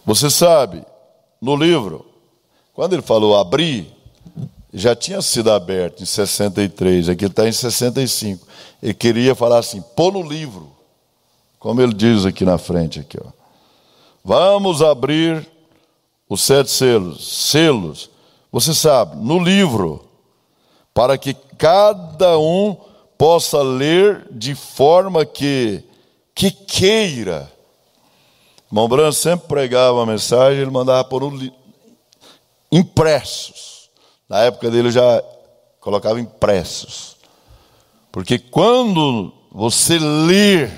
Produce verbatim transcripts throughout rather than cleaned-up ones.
Você sabe, no livro, quando ele falou abrir, já tinha sido aberto em sessenta e três, aqui está em sessenta e cinco. Ele queria falar assim, pôr no livro, como ele diz aqui na frente, aqui, ó. Vamos abrir os sete selos, selos, você sabe, no livro, para que cada um possa ler de forma que, que queira. Irmão Branco sempre pregava a mensagem, ele mandava por um, impressos. Na época dele já colocava impressos. Porque quando você ler,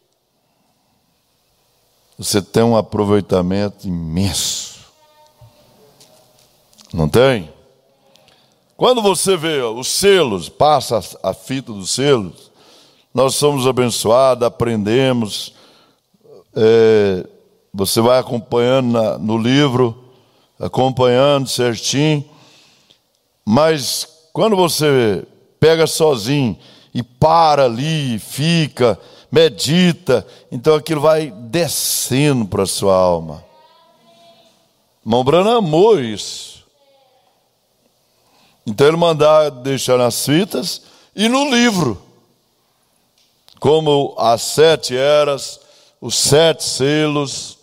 você tem um aproveitamento imenso. Não tem? Quando você vê os selos, passa a fita dos selos, nós somos abençoados, aprendemos. É, você vai acompanhando na, no livro, acompanhando certinho. Mas quando você pega sozinho e para ali, fica, medita, então aquilo vai descendo para a sua alma. Irmão Branham amou isso. Então ele mandava deixar nas fitas e no livro, como as sete eras, os sete selos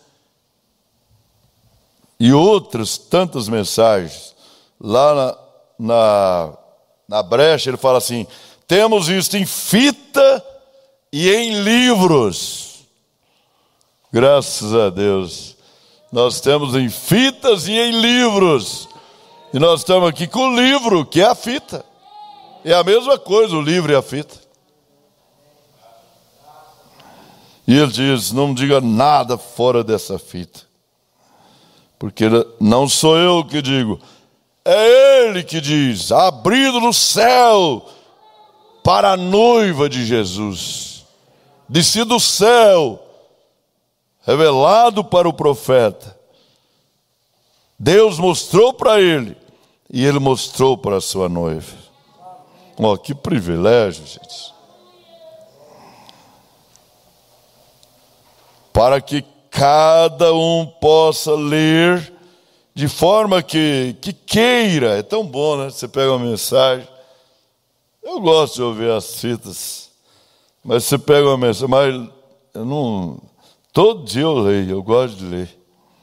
e outras tantas mensagens. Lá na, na, na brecha ele fala assim, temos isto em fita e em livros. Graças a Deus. Nós temos em fitas e em livros. E nós estamos aqui com o livro, que é a fita. É a mesma coisa, o livro e a fita. E ele diz, não diga nada fora dessa fita. Porque não sou eu que digo, é ele que diz, abrido no céu para a noiva de Jesus. Descido do céu, revelado para o profeta. Deus mostrou para ele, e ele mostrou para a sua noiva. Oh, que privilégio, gente. Para que cada um possa ler de forma que, que queira. É tão bom, né? Você pega uma mensagem. Eu gosto de ouvir as fitas, mas você pega uma mensagem, mas eu não... Todo dia eu leio, eu gosto de ler.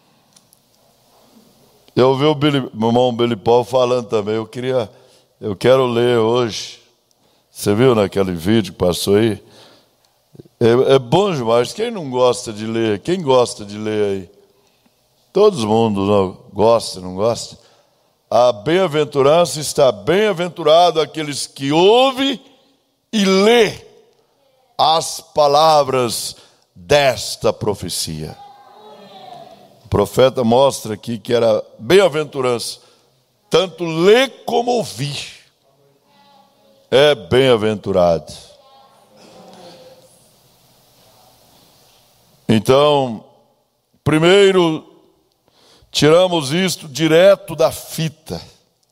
Eu ouvi o Billy, meu irmão Billy Paul falando também, eu queria, eu quero ler hoje. Você viu naquele vídeo que passou aí? É, é bom demais. Quem não gosta de ler? Quem gosta de ler aí? Todo mundo não gosta, não gosta? A bem-aventurança está bem-aventurado aqueles que ouvem e lê as palavras desta profecia. O profeta mostra aqui que era bem-aventurança, tanto ler como ouvir. É bem-aventurado. Então, primeiro, tiramos isto direto da fita,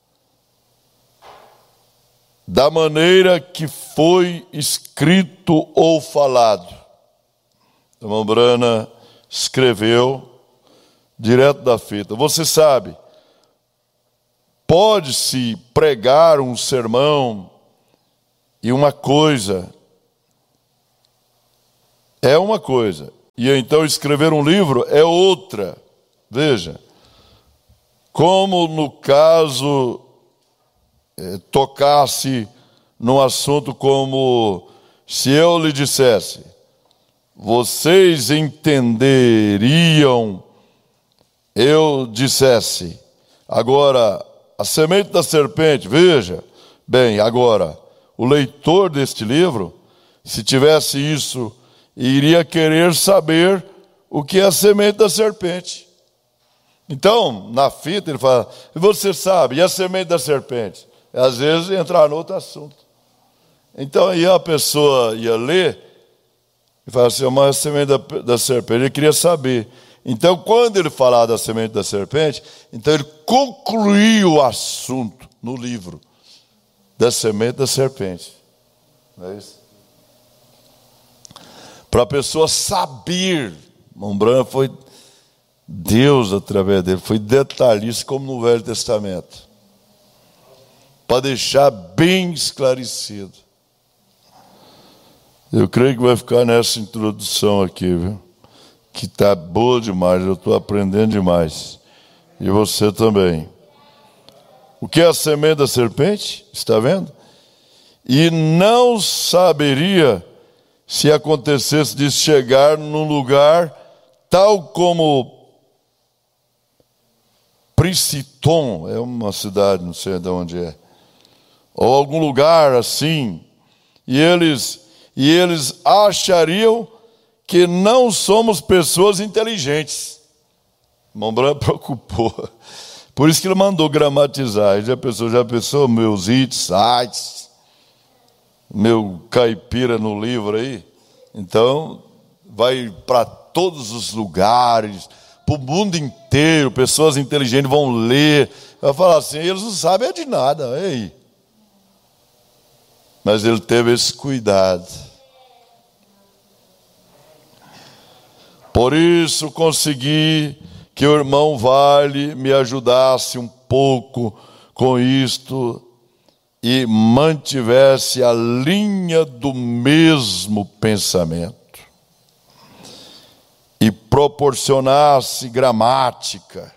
da maneira que foi escrito ou falado. A irmã Brana escreveu direto da fita. Você sabe, pode-se pregar um sermão e uma coisa é uma coisa, e então escrever um livro é outra. Veja, como no caso eh, tocasse num assunto como se eu lhe dissesse, vocês entenderiam, eu dissesse, agora, a semente da serpente, veja, bem, agora, o leitor deste livro, se tivesse isso, iria querer saber o que é a semente da serpente. Então, na fita, ele fala, e você sabe, e a semente da serpente? Às vezes, entrar no outro assunto. Então, aí a pessoa ia ler, e falava assim, mas a semente da, da serpente, ele queria saber. Então, quando ele falava da semente da serpente, então ele concluiu o assunto no livro da semente da serpente. Não é isso? Para a pessoa saber, Irmão Branham foi Deus, através dele, foi detalhista como no Velho Testamento, para deixar bem esclarecido. Eu creio que vai ficar nessa introdução aqui, viu? Que está boa demais, eu estou aprendendo demais. E você também. O que é a semente da serpente? Está vendo? E não saberia se acontecesse de chegar num lugar tal como Princeton, é uma cidade, não sei de onde é, ou algum lugar assim, e eles, e eles achariam que não somos pessoas inteligentes. O irmão Branco preocupou. Por isso que ele mandou gramatizar. Já pensou, já pensou meus hits, sites, meu caipira no livro aí? Então, vai para todos os lugares, para o mundo inteiro, pessoas inteligentes vão ler. Vai falar assim, eles não sabem de nada, ei. Mas ele teve esse cuidado. Por isso consegui que o irmão Vale me ajudasse um pouco com isto e mantivesse a linha do mesmo pensamento e proporcionasse gramática.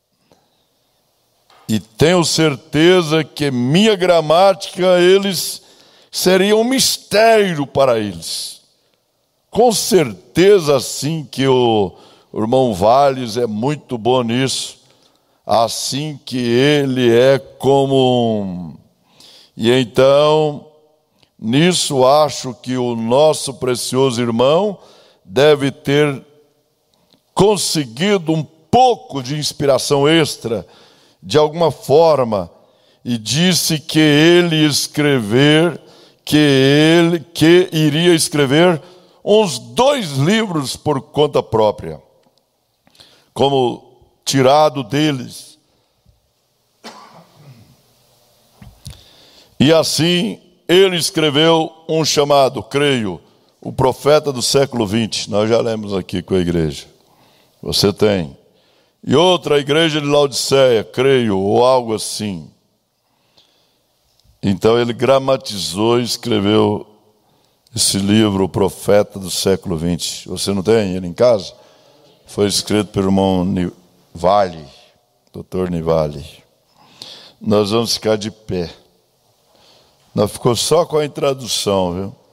E tenho certeza que minha gramática eles seria um mistério para eles. Com certeza sim que o, o irmão Valles é muito bom nisso, assim que ele é como um. E então, nisso acho que o nosso precioso irmão deve ter conseguido um pouco de inspiração extra, de alguma forma, e disse que ele escrever, que ele que iria escrever uns dois livros por conta própria, como tirado deles. E assim ele escreveu um chamado, creio, o profeta do século vinte. Nós já lemos aqui com a igreja. Você tem. E outra, a igreja de Laodiceia, creio, ou algo assim. Então ele gramatizou e escreveu esse livro, o profeta do século vinte. Você não tem ele em casa? Foi escrito pelo irmão Nivale, doutor Nivale. Nós vamos ficar de pé. Nós ficou só com a introdução, viu?